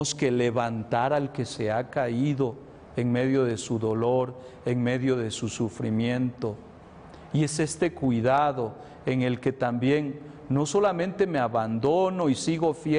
que levantar al que se ha caído en medio de su dolor, en medio de su sufrimiento. Y es este cuidado en el que también no solamente me abandono y sigo fiel